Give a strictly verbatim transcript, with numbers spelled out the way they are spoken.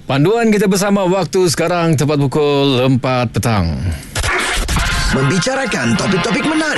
Panduan kita bersama waktu sekarang tepat pukul empat petang. Membicarakan topik-topik menarik